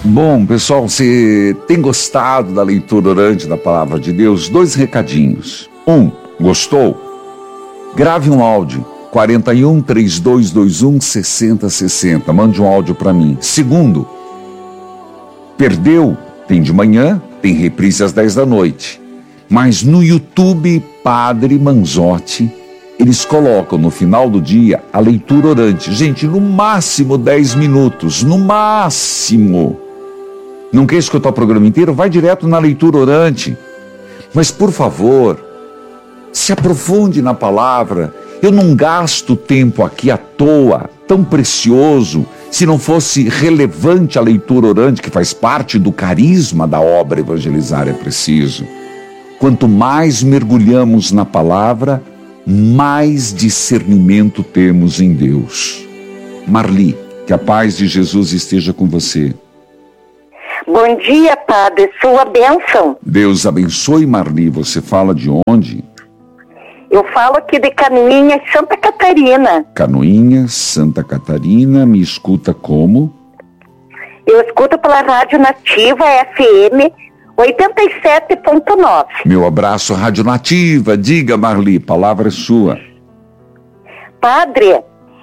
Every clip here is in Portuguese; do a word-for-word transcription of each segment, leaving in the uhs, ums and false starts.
Bom, pessoal, você tem gostado da leitura orante da Palavra de Deus? Dois recadinhos. Um, gostou? Grave um áudio, quarenta e um, trinta e dois vinte e um, sessenta sessenta. Mande um áudio para mim. Segundo, perdeu? Tem de manhã, tem reprise às dez da noite. Mas no YouTube, Padre Manzotti, eles colocam no final do dia a leitura orante. Gente, no máximo dez minutos, no máximo. Não quer escutar o programa inteiro? Vai direto na leitura orante. Mas, por favor, se aprofunde na palavra. Eu não gasto tempo aqui à toa, tão precioso, se não fosse relevante a leitura orante, que faz parte do carisma da obra Evangelizar é Preciso. Quanto mais mergulhamos na palavra, mais discernimento temos em Deus. Marli, que a paz de Jesus esteja com você. Bom dia, Padre, sua bênção. Deus abençoe, Marli. Você fala de onde? Eu falo aqui de Canoinhas, Santa Catarina. Canoinhas, Santa Catarina. Me escuta como? Eu escuto pela Rádio Nativa F M oitenta e sete ponto nove. Meu abraço, Rádio Nativa. Diga, Marli, palavra é sua. Padre,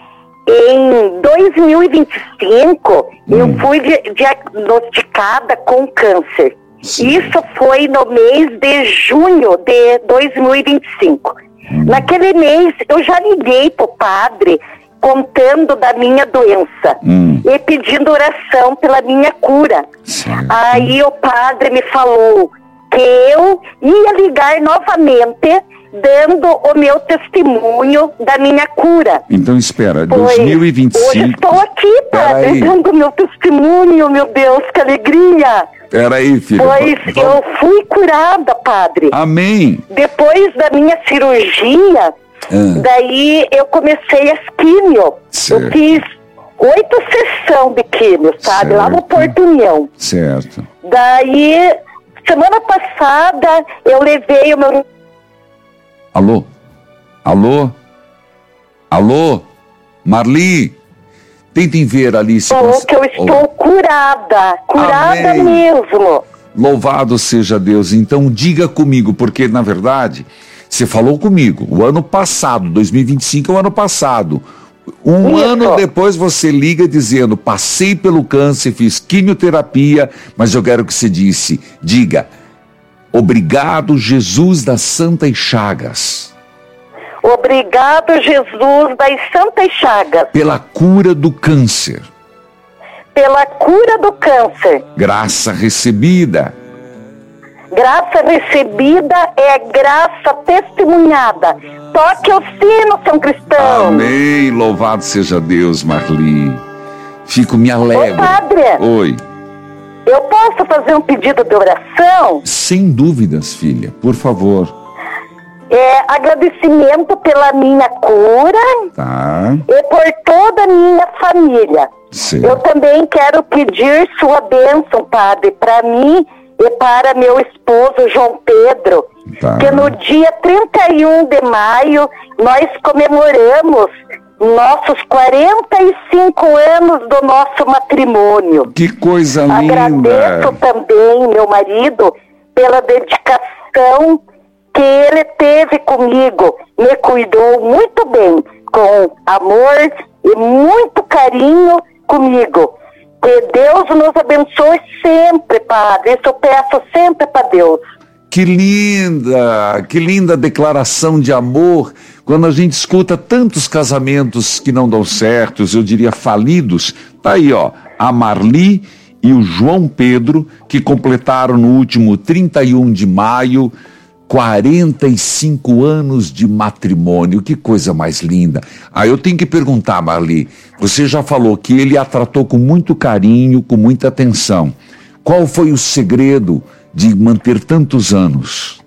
em dois mil e vinte e cinco, hum. eu fui diagnosticada com câncer. Sim. Isso foi no mês de junho de dois mil e vinte e cinco. Hum. Naquele mês, eu já liguei pro padre contando da minha doença hum. e pedindo oração pela minha cura. Certo. Aí o padre me falou que eu ia ligar novamente dando o meu testemunho da minha cura. Então espera, dois mil e vinte e cinco... Hoje estou aqui, padre, dando meu testemunho, meu Deus, que alegria! Peraí, filho. Pois vamos... eu fui curada, padre. Amém. Depois da minha cirurgia... Ah. Daí eu comecei as químio. Certo. Eu fiz oito sessões de químio, sabe? Certo. Lá no Porto União. Certo. Daí, semana passada, eu levei o meu... Alô? Alô? Alô? Marli? Tentem ver ali se... Falou que eu estou oh. curada. Curada Amém. Mesmo. Louvado seja Deus. Então diga comigo, porque na verdade... Você falou comigo, o ano passado, dois mil e vinte e cinco é o ano passado. Um Isso. ano depois você liga dizendo, passei pelo câncer, fiz quimioterapia, mas eu quero que você disse, diga, obrigado Jesus das Santas Chagas. Obrigado Jesus das Santas Chagas. Pela cura do câncer. Pela cura do câncer. Graça recebida. Graça recebida é graça testemunhada. Toque o sino, São Cristão. Amém, louvado seja Deus, Marli. Fico me alegre. Ô, padre. Oi. Eu posso fazer um pedido de oração? Sem dúvidas, filha, por favor. É, agradecimento pela minha cura. Tá. E por toda a minha família. Sim. Eu também quero pedir sua bênção, padre, para mim e para meu esposo João Pedro, tá. que no dia trinta e um de maio nós comemoramos nossos quarenta e cinco anos do nosso matrimônio. Que coisa linda! Agradeço também meu marido pela dedicação que ele teve comigo, me cuidou muito bem, com amor e muito carinho comigo. Que Deus nos abençoe sempre, Padre. Isso eu peço sempre para Deus. Que linda, que linda declaração de amor. Quando a gente escuta tantos casamentos que não dão certos, eu diria falidos, tá aí, ó, a Marli e o João Pedro, que completaram no último trinta e um de maio, quarenta e cinco anos de matrimônio. Que coisa mais linda. Aí eu tenho que perguntar, Marli, você já falou que ele a tratou com muito carinho, com muita atenção. Qual foi o segredo de manter tantos anos?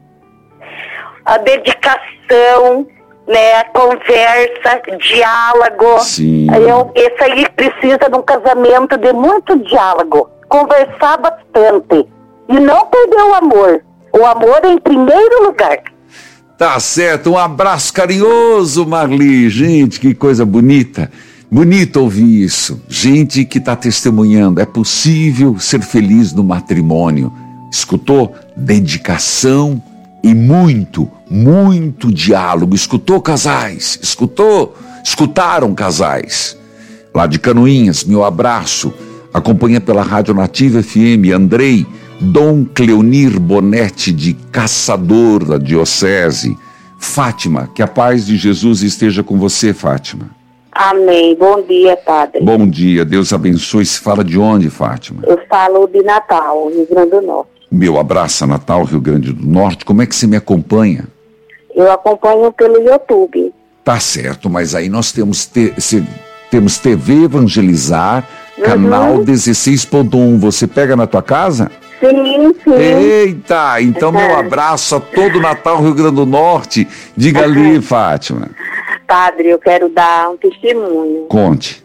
A dedicação, né, a conversa, diálogo. Sim. Eu, esse aí precisa de um casamento de muito diálogo. Conversar bastante. E não perder o amor. O amor é em primeiro lugar. Tá certo, um abraço carinhoso, Marli. Gente, que coisa bonita. Bonito ouvir isso. Gente que está testemunhando. É possível ser feliz no matrimônio. Escutou? Dedicação e muito, muito diálogo. Escutou, casais? Escutou? Escutaram, casais? Lá de Canoinhas, meu abraço. Acompanha pela Rádio Nativa F M, Andrei, Dom Cleonir Bonetti de Caçador da Diocese. Fátima, que a paz de Jesus esteja com você, Fátima. Amém. Bom dia, padre. Bom dia, Deus abençoe. Se fala de onde, Fátima? Eu falo de Natal, Rio Grande do Norte. Meu abraço a Natal, Rio Grande do Norte. Como é que você me acompanha? Eu acompanho pelo YouTube. Tá certo, mas aí nós temos, te, se, temos T V Evangelizar, uhum. Canal dezesseis ponto um. Você pega na tua casa? Sim, sim. Eita, então uhum. meu abraço a todo Natal, Rio Grande do Norte. Diga uhum. ali, Fátima. Padre, eu quero dar um testemunho. Conte.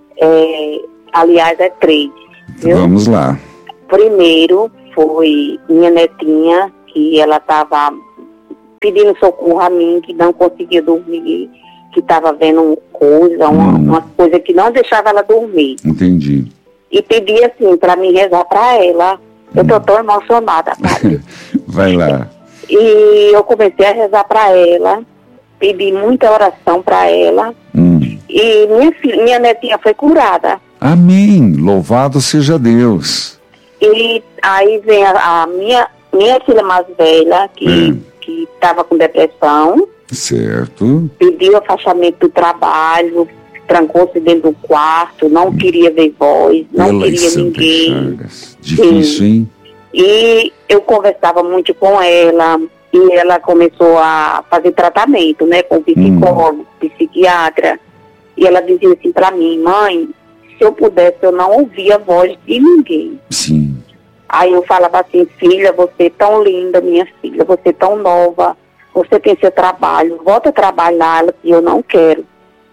É, aliás, é três. Viu? Vamos lá. Primeiro foi minha netinha, que ela estava pedindo socorro a mim, que não conseguia dormir, que estava vendo coisa, uma, hum. uma coisa que não deixava ela dormir. Entendi. E pedi assim, para mim rezar para ela. Eu estou tão emocionada, padre. Vai lá. E eu comecei a rezar para ela. Pedi muita oração para ela. Hum. E minha, filha, minha netinha foi curada. Amém. Louvado seja Deus. E aí vem a, a minha, minha filha mais velha, que que estava com depressão. Certo. Pediu afastamento do trabalho, trancou-se dentro do quarto, não hum. queria ver voz, não Pela queria ninguém. Chagas. Difícil, hein? E eu conversava muito com ela. E ela começou a fazer tratamento, né, com psicólogo, hum. psiquiatra. E ela dizia assim para mim, mãe, se eu pudesse, eu não ouvia a voz de ninguém. Sim. Aí eu falava assim, filha, você é tão linda, minha filha, você é tão nova, você tem seu trabalho, volta a trabalhar, que eu não quero.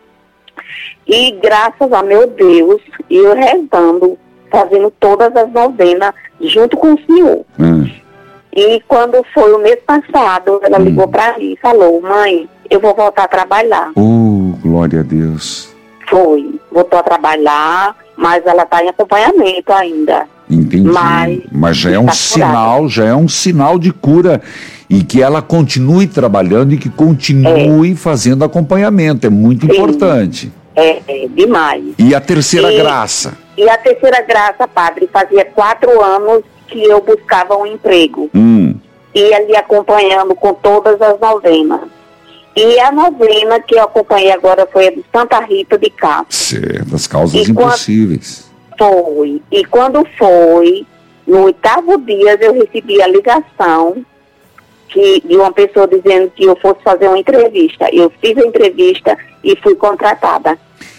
E graças a meu Deus, eu rezando, fazendo todas as novenas junto com o senhor. Hum. E quando foi o mês passado, ela hum. ligou para mim e falou, mãe, eu vou voltar a trabalhar. Oh, glória a Deus. Foi, voltou a trabalhar, mas ela está em acompanhamento ainda. Entendi, mas, mas já é um sinal, curada. já é um sinal de cura e que ela continue trabalhando e que continue é. fazendo acompanhamento, é muito Sim. importante. É, é, demais. E a terceira e, graça? E a terceira graça, padre, fazia quatro anos que eu buscava um emprego. Hum. E ali acompanhando com todas as novenas. E a novena que eu acompanhei agora foi a de Santa Rita de Castro. Certo, as causas e impossíveis. Quando, foi. E quando foi, no oitavo dia, eu recebi a ligação que, de uma pessoa dizendo que eu fosse fazer uma entrevista. Eu fiz a entrevista e fui contratada.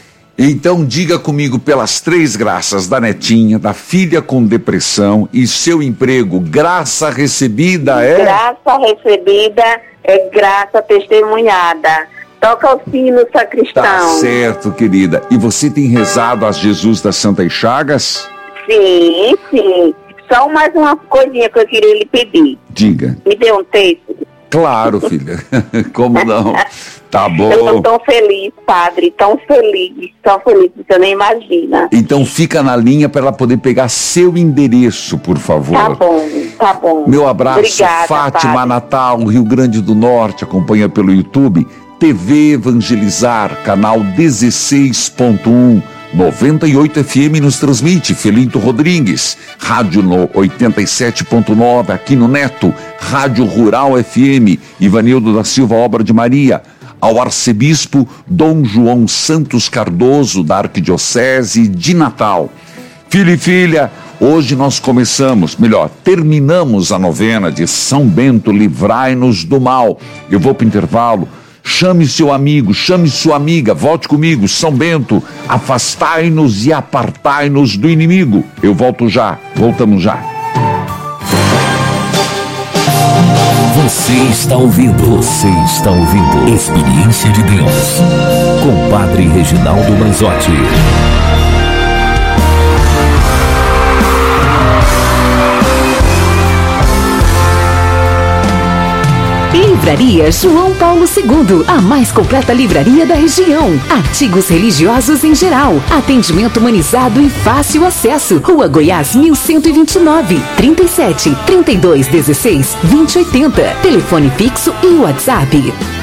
Então diga comigo pelas três graças da netinha, da filha com depressão e seu emprego, graça recebida é? Graça recebida é graça testemunhada. Toca o sino, sacristão. Tá certo, querida. E você tem rezado a Jesus das Santas Chagas? Sim, sim. Só mais uma coisinha que eu queria lhe pedir. Diga. Me dê um texto. Claro, filha. Como não? Tá bom. Eu tô tão feliz, padre, tão feliz, tão feliz, você nem imagina. Então fica na linha para ela poder pegar seu endereço, por favor. Tá bom, tá bom. Meu abraço, Obrigada, Fátima, padre. Natal, Rio Grande do Norte, acompanha pelo YouTube, T V Evangelizar, canal dezesseis ponto um. noventa e oito F M nos transmite, Felinto Rodrigues, rádio no oitenta e sete ponto nove aqui no Neto, Rádio Rural F M, Ivanildo da Silva, Obra de Maria, ao arcebispo Dom João Santos Cardoso, da Arquidiocese de Natal. Filho e filha, hoje nós começamos, melhor, terminamos a novena de São Bento, livrai-nos do mal. Eu vou para o intervalo. Chame seu amigo, chame sua amiga, volte comigo, São Bento, afastai-nos e apartai-nos do inimigo. Eu volto já, voltamos já. Você está ouvindo, você está ouvindo Experiência de Deus, com Padre Reginaldo Manzotti. Livraria João Paulo segundo, a mais completa livraria da região. Artigos religiosos em geral, atendimento humanizado e fácil acesso. Rua Goiás mil cento e vinte e nove, trinta e sete, trinta e dois, dezesseis, vinte e oitenta. Telefone fixo e WhatsApp.